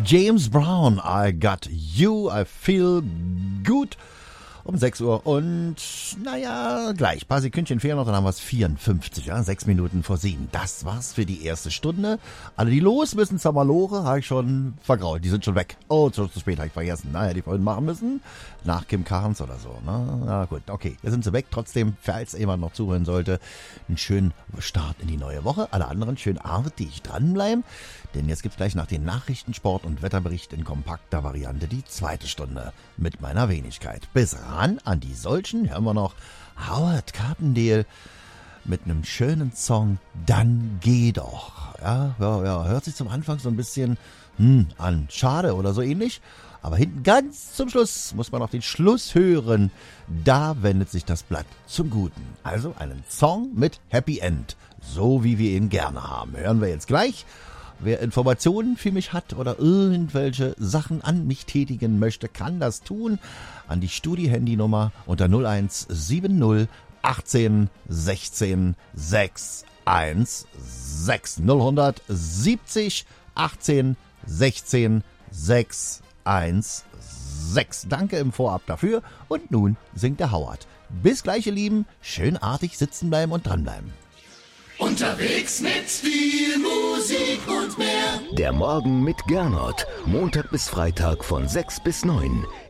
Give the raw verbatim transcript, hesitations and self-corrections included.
James Brown, I got you, I feel good. Um sechs Uhr und, naja, gleich, paar Sekündchen fehlen noch, dann haben wir es vierundfünfzig, ja, sechs Minuten vor sieben. Das war's für die erste Stunde. Alle, die los müssen, Zamalore, habe ich schon vergrault, die sind schon weg. Oh, zu, zu spät, habe ich vergessen. Naja, die vorhin machen müssen, nach Kim Carnes oder so, ne? Na gut, okay, jetzt sind sie weg. Trotzdem, falls jemand noch zuhören sollte, einen schönen Start in die neue Woche. Alle anderen schön artig dranbleiben, denn jetzt gibt's gleich nach den Nachrichten, Sport und Wetterbericht in kompakter Variante die zweite Stunde mit meiner Wenigkeit. Bis ran an die solchen hören wir noch Howard Carpendale mit einem schönen Song Dann geh doch. Ja, ja, ja, hört sich zum Anfang so ein bisschen hm, an Schade oder so ähnlich, aber hinten ganz zum Schluss muss man auf den Schluss hören. Da wendet sich das Blatt zum Guten. Also einen Song mit Happy End, so wie wir ihn gerne haben. Hören wir jetzt gleich. Wer Informationen für mich hat oder irgendwelche Sachen an mich tätigen möchte, kann das tun an die Studi-Handynummer unter null eins sieben null achtzehn sechzehn sechs eins sechs null siebzig achtzehn sechzehn sechs eins sechs. Danke im Vorab dafür und nun singt der Howard. Bis gleich, ihr Lieben, schön artig sitzen bleiben und dranbleiben. Unterwegs mit viel Musik und mehr. Der Morgen mit Gernot. Montag bis Freitag von sechs bis neun.